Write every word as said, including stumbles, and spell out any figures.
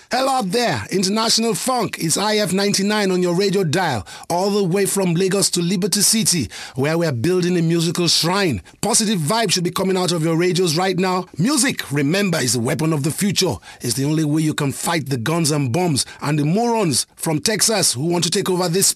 Hello out there, International Funk. It's I F ninety-nine on your radio dial, all the way from Lagos to Liberty City, where we're building a musical shrine. Positive vibes should be coming out of your radios right now. Music, remember, is the weapon of the future. It's the only way you can fight the guns and bombs and the morons from Texas who want to take over this